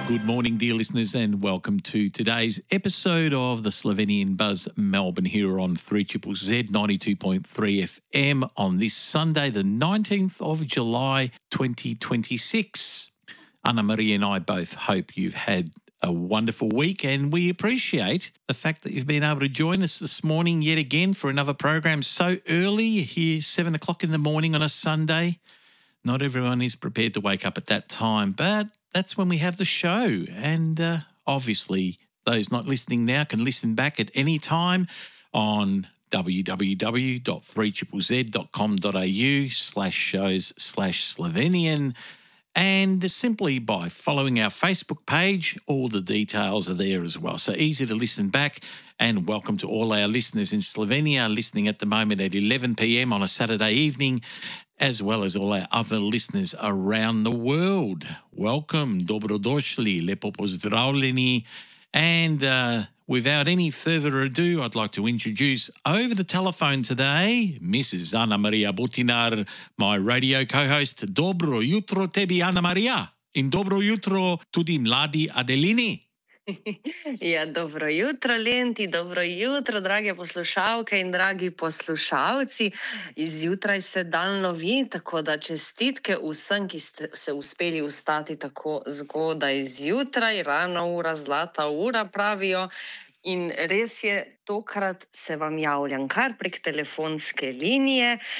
Good morning, dear listeners, and welcome to today's episode of the Slovenian Buzz Melbourne here on 3ZZZ 92.3 FM on this Sunday, the 19th of July, 2026. Anna Maria and I both hope you've had a wonderful week, and we appreciate the fact that you've been able to join us this morning yet again for another program so early here, 7 o'clock in the morning on a Sunday. Not everyone is prepared to wake up at that time, but that's when we have the show. And obviously, those not listening now can listen back at any time on www.3ZZZ.com.au/shows/Slovenian. And simply by following our Facebook page, all the details are there as well. So easy to listen back. And welcome to all our listeners in Slovenia listening at the moment at 11 p.m. on a Saturday evening, as well as all our other listeners around the world. Welcome, dobrodošli, lepo pozdravljeni. And without any further ado, I'd like to introduce over the telephone today, Mrs. Anna Maria Butinar, my radio co-host. Dobro jutro tebi, Anna Maria. In dobro jutro tudi mladi Adelini. Ja, dobro jutro, Lenti, dobro jutro, drage poslušalke in dragi poslušalci. Izjutraj se dan lovi, tako da čestitke vsem, ki ste se uspeli vstati tako zgodaj zjutraj, rana ura, zlata ura pravijo. In res je, tokrat se vam javljam kar prek telefonske linije.